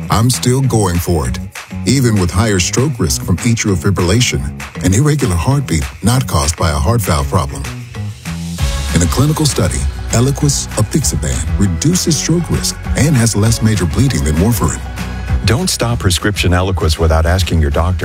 I'm still going for it, even with higher stroke risk from atrial fibrillation, an irregular heartbeat not caused by a heart valve problem. In a clinical study, Eliquis apixaban reduces stroke risk and has less major bleeding than warfarin. Don't stop prescription Eliquis without asking your doctor.